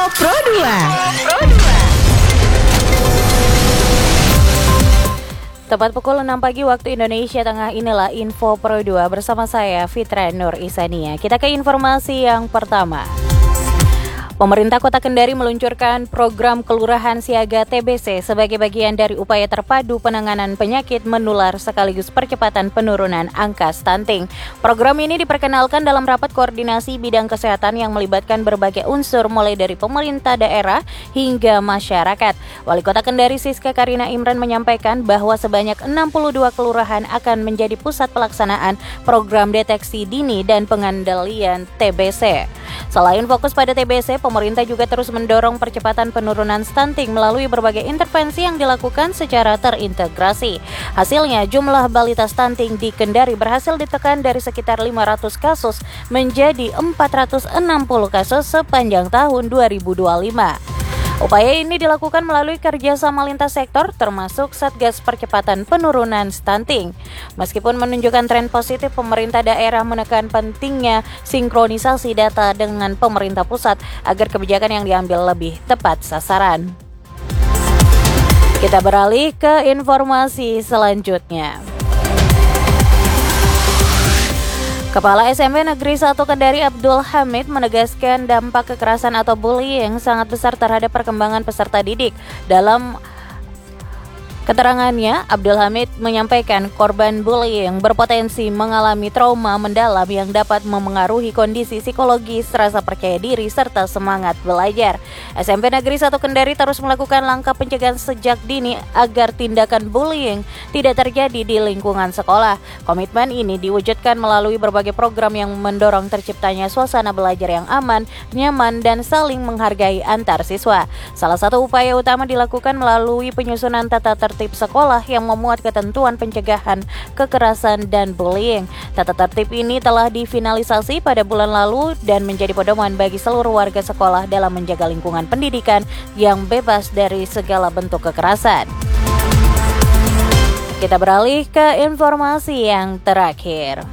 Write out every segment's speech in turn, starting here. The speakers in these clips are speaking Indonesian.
Pro 2. Tepat pukul 6 pagi waktu Indonesia Tengah, inilah Info Pro 2 bersama saya Fitra Nur Isania. Kita ke informasi yang pertama. Pemerintah Kota Kendari meluncurkan program Kelurahan Siaga TBC sebagai bagian dari upaya terpadu penanganan penyakit menular sekaligus percepatan penurunan angka stunting. Program ini diperkenalkan dalam rapat koordinasi bidang kesehatan yang melibatkan berbagai unsur mulai dari pemerintah daerah hingga masyarakat. Wali Kota Kendari Siska Karina Imran menyampaikan bahwa sebanyak 62 kelurahan akan menjadi pusat pelaksanaan program deteksi dini dan pengendalian TBC. Selain fokus pada TBC, pemerintah juga terus mendorong percepatan penurunan stunting melalui berbagai intervensi yang dilakukan secara terintegrasi. Hasilnya, jumlah balita stunting di Kendari berhasil ditekan dari sekitar 500 kasus menjadi 460 kasus sepanjang tahun 2025. Upaya ini dilakukan melalui kerjasama lintas sektor termasuk Satgas Percepatan Penurunan Stunting. Meskipun menunjukkan tren positif, pemerintah daerah menekan pentingnya sinkronisasi data dengan pemerintah pusat agar kebijakan yang diambil lebih tepat sasaran. Kita beralih ke informasi selanjutnya. Kepala SMP Negeri 1 Kendari Abdul Hamid menegaskan dampak kekerasan atau bullying sangat besar terhadap perkembangan peserta didik. Dalam keterangannya, Abdul Hamid menyampaikan korban bullying berpotensi mengalami trauma mendalam yang dapat memengaruhi kondisi psikologis, rasa percaya diri, serta semangat belajar. SMP Negeri 1 Kendari terus melakukan langkah pencegahan sejak dini agar tindakan bullying tidak terjadi di lingkungan sekolah. Komitmen ini diwujudkan melalui berbagai program yang mendorong terciptanya suasana belajar yang aman, nyaman, dan saling menghargai antar siswa. Salah satu upaya utama dilakukan melalui penyusunan tata tertib sekolah yang memuat ketentuan pencegahan kekerasan dan bullying. Tata tertib ini telah difinalisasi pada bulan lalu dan menjadi pedoman bagi seluruh warga sekolah dalam menjaga lingkungan pendidikan yang bebas dari segala bentuk kekerasan. Kita beralih ke informasi yang terakhir.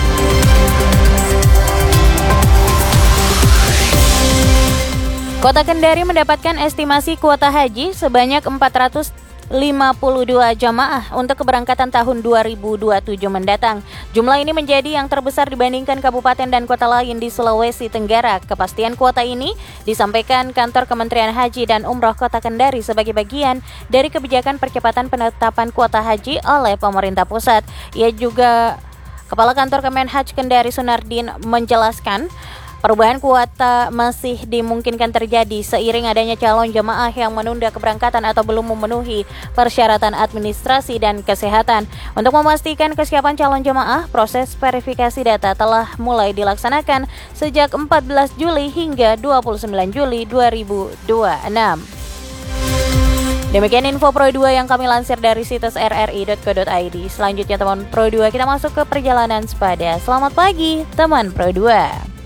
Kota Kendari mendapatkan estimasi kuota haji sebanyak 452 jamaah untuk keberangkatan tahun 2027 mendatang. Jumlah ini menjadi yang terbesar dibandingkan kabupaten dan kota lain di Sulawesi Tenggara. Kepastian kuota ini disampaikan Kantor Kementerian Haji dan Umroh Kota Kendari sebagai bagian dari kebijakan percepatan penetapan kuota haji oleh pemerintah pusat. Kepala Kantor Kemenhaj Kendari Sunardin menjelaskan, perubahan kuota masih dimungkinkan terjadi seiring adanya calon jemaah yang menunda keberangkatan atau belum memenuhi persyaratan administrasi dan kesehatan. Untuk memastikan kesiapan calon jemaah, proses verifikasi data telah mulai dilaksanakan sejak 14 Juli hingga 29 Juli 2026. Demikian info Pro 2 yang kami lansir dari situs rri.co.id. Selanjutnya teman Pro 2, kita masuk ke perjalanan sepada. Selamat pagi teman Pro 2.